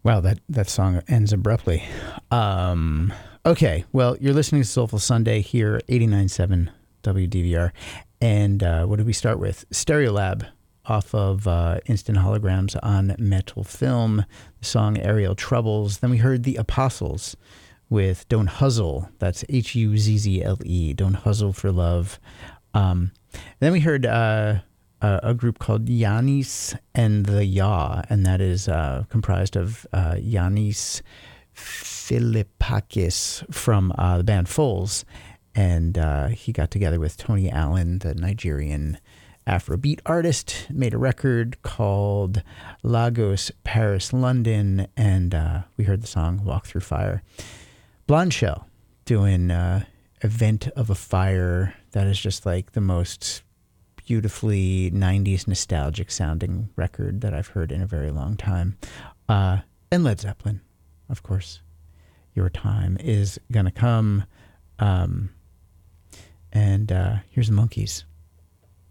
Wow, that song ends abruptly. Okay, well, you're listening to Soulful Sunday here, 89.7 WDVR. And what did we start with? Stereolab off of Instant Holograms on Metal Film, the song Aerial Troubles. Then we heard The Apostles with Don't Huzzle. That's Huzzle, Don't Huzzle for Love. Then we heard a group called Yanis and the Yaw, and that is comprised of Yanis Philippakis from the band Foals, and he got together with Tony Allen, the Nigerian Afrobeat artist, made a record called Lagos, Paris, London, and we heard the song Walk Through Fire. Blonde Shell doing Event of a Fire. That is just like the most beautifully 90s nostalgic sounding record that I've heard in a very long time. And Led Zeppelin, of course. Your Time Is Gonna Come. And here's the Monkees.